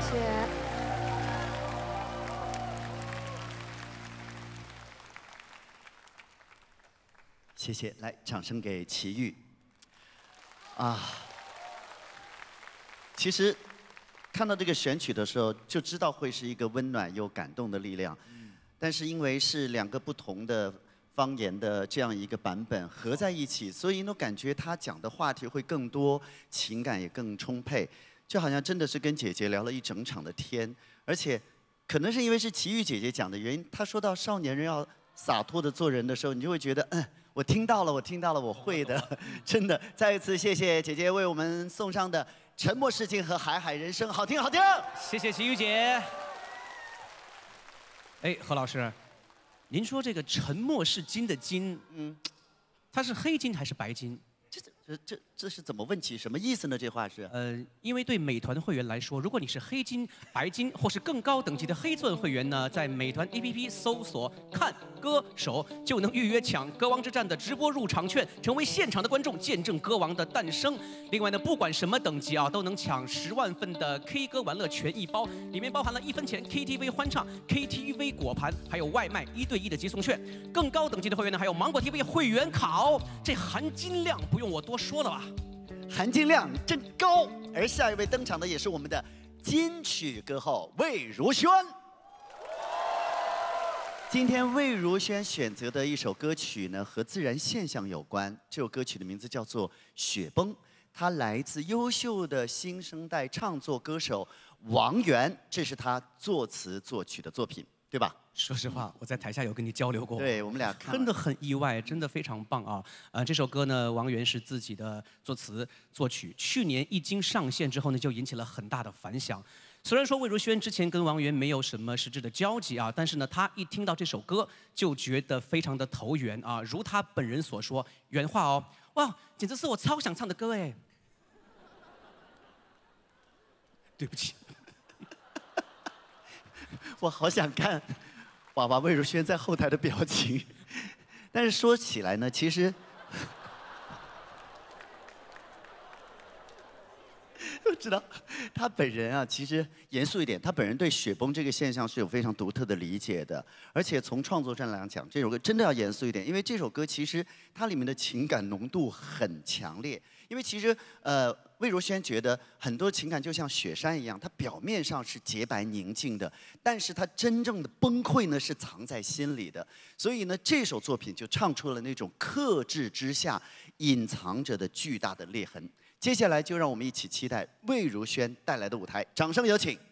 谢。 谢谢，来，掌声给齐豫。啊，其实看到这个选曲的时候，就知道会是一个温暖又感动的力量。但是因为是2个不同的方言的这样一个版本合在一起，所以呢，感觉他讲的话题会更多，情感也更充沛，就好像真的是跟姐姐聊了一整场的天。而且，可能是因为是齐豫姐姐讲的原因，她说到少年人要洒脱的做人的时候，你就会觉得，我听到了，我听到了，我会的，真的。再一次谢谢姐姐为我们送上的《沉默是金》和《海海人生》，好听好听。 谢谢齐豫姐。哎，何老师，您说这个沉默是金的金，它是黑金还是白金？ 这是怎么问起？什么意思呢？这话是？ 因为对美团会员来说，如果你是黑金、白金或是更高等级的黑钻会员呢，在美团 APP 搜索“看歌手”就能预约抢歌王之战的直播入场券，成为现场的观众，见证歌王的诞生。另外呢，不管什么等级啊，都能抢10万份的 K 歌玩乐权益包，里面包含了1分钱 KTV 欢唱、KTV 果盘，还有外卖1对1的接送券。更高等级的会员呢，还有芒果 TV 会员卡哦，这含金量不用我多说了吧？ 含金量真高。而下一位登场的也是我们的金曲歌后魏如萱。今天魏如萱选择的一首歌曲呢，和自然现象有关。这首歌曲的名字叫做《雪崩》，它来自优秀的新生代唱作歌手王源，这是他作词作曲的作品，对吧？ 说实话，我在台下有跟你交流过， 对我们俩看真的很意外，真的非常棒啊！这首歌呢，王源是自己的作词作曲，去年一经上线之后呢，就引起了很大的反响。虽然说魏如萱之前跟王源没有什么实质的交集啊，但是呢，她一听到这首歌就觉得非常的投缘啊，如她本人所说，原话哦，哇，简直是我超想唱的歌哎！对不起， 我好想看娃娃魏如萱在后台的表情。但是说起来呢，其实我知道他本人啊，其实严肃一点，他本人对雪崩这个现象是有非常独特的理解的。而且从创作上来讲，这首歌真的要严肃一点，因为这首歌其实它里面的情感浓度很强烈。因为其实魏如萱觉得很多情感就像雪山一样，它表面上是洁白宁静的，但是它真正的崩溃呢是藏在心里的。所以呢，这首作品就唱出了那种克制之下隐藏着的巨大的裂痕。接下来就让我们一起期待魏如萱带来的舞台，掌声有请。